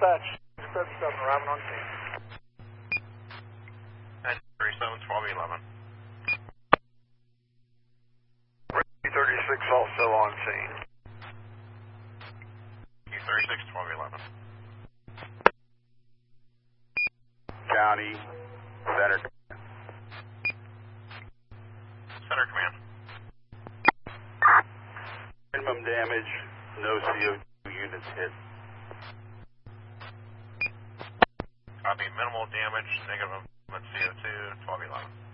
Dispatch, 37, arriving on scene. 37, 1211. 36 also on scene. 36, 1211. County, Center. Center Command. Minimum damage, no CO2 units hit. Copy, minimal damage, negative CO2, 1211.